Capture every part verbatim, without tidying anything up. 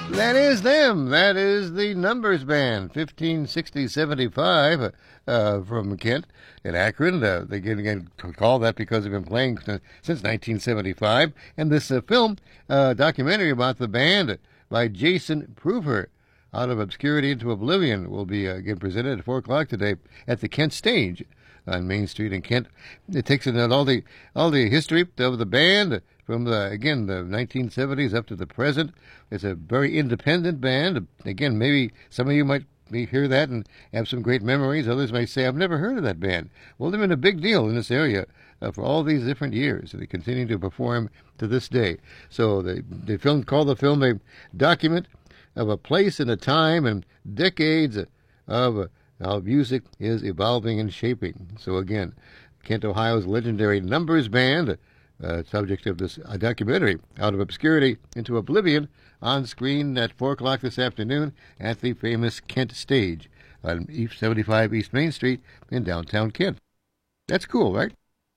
That is them. That is the Numbers Band, fifteen sixty seventy-five uh, from Kent and Akron. Uh, they get again call that because they've been playing since nineteen seventy-five. And this uh, film uh, documentary about the band by Jason Prufer, Out of Obscurity into Oblivion, will be uh, again presented at four o'clock today at the Kent Stage on Main Street in Kent. It takes in all the all the history of the band from the again the nineteen seventies up to the present. It's a very independent band. Again, maybe some of you might hear that and have some great memories. Others may say, "I've never heard of that band." Well, they've been a big deal in this area uh, for all these different years. They continue to perform to this day. So they they film call the film a document of a place and a time and decades of how music is evolving and shaping. So again, Kent, Ohio's legendary Numbers Band, uh, subject of this uh, documentary, Out of Obscurity into Oblivion, on screen at four o'clock this afternoon at the famous Kent Stage on seventy-five East Main Street in downtown Kent. That's cool, right?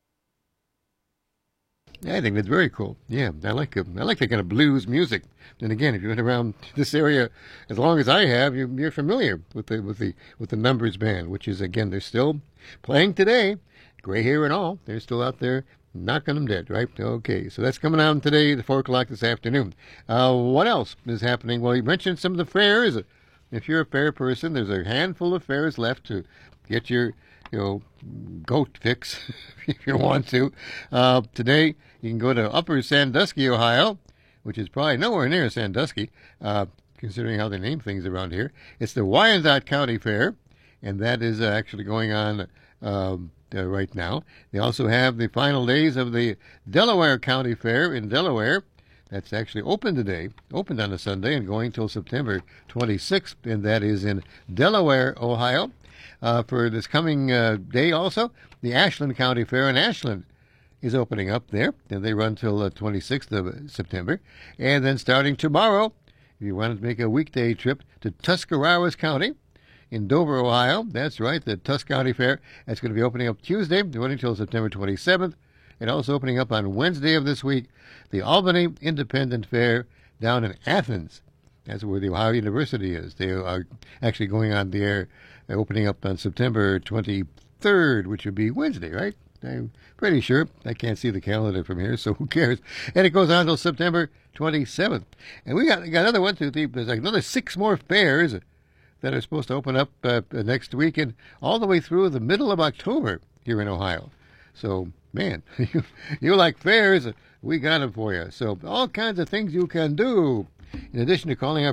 I think that's very cool. Yeah, I like uh, I like that kind of blues music. And again, if you've been around this area as long as I have, you're, you're familiar with the with the with the Numbers Band, which is again they're still playing today, gray hair and all. They're still out there knocking them dead, right? Okay, so that's coming out today at four o'clock this afternoon. Uh, what else is happening? Well, you mentioned some of the fairs. If you're a fair person, there's a handful of fairs left to get your you know, goat fix if you want to. Uh, today, you can go to Upper Sandusky, Ohio, which is probably nowhere near Sandusky, uh, considering how they name things around here. It's the Wyandotte County Fair, and that is uh, actually going on um, uh, right now. They also have the final days of the Delaware County Fair in Delaware. That's actually open today, opened on a Sunday, and going till September twenty-sixth, and that is in Delaware, Ohio. Uh, for this coming uh, day also, the Ashland County Fair in Ashland is opening up there, and they run till the uh, twenty-sixth of September. And then starting tomorrow, if you want to make a weekday trip to Tuscarawas County in Dover, Ohio, that's right, the Tus County Fair, that's going to be opening up Tuesday, running until September twenty-seventh, and also opening up on Wednesday of this week, the Albany Independent Fair down in Athens. That's where the Ohio University is. They are actually going on the air, opening up on September twenty-third, which would be Wednesday, right? I'm pretty sure. I can't see the calendar from here, so who cares? And it goes on until September twenty-seventh. And we got, got another one, two, three, there's like another six more fairs that are supposed to open up uh, next week and all the way through the middle of October here in Ohio. So, man, you, you like fairs, we got them for you. So all kinds of things you can do in addition to calling up